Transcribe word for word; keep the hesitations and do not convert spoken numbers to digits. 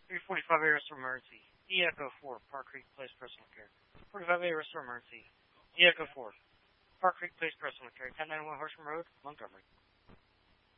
three forty-five A Restore Emergency. E Echo four, Park Creek Place Personal Care. forty-five A Restore Emergency. E Echo four, Park Creek Place Personal Care. ten ninety-one Horsham Road, Montgomery.